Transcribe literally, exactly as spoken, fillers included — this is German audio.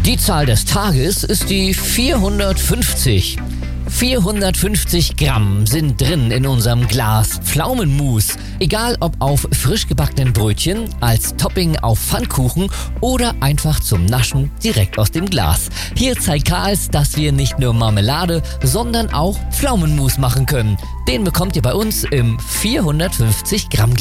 Die Zahl des Tages ist die vierhundertfünfzig. vierhundertfünfzig Gramm sind drin in unserem Glas Pflaumenmus. Egal ob auf frisch gebackenen Brötchen, als Topping auf Pfannkuchen oder einfach zum Naschen direkt aus dem Glas. Hier zeigt Karls, dass wir nicht nur Marmelade, sondern auch Pflaumenmus machen können. Den bekommt ihr bei uns im vierhundertfünfzig Gramm